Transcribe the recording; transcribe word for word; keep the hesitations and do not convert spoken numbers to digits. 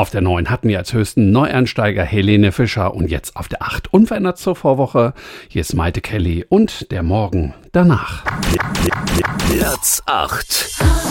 Auf der neun hatten wir als höchsten Neueinsteiger Helene Fischer und jetzt auf der acht unverändert zur Vorwoche. Hier ist Maite Kelly und der Morgen danach. Platz acht.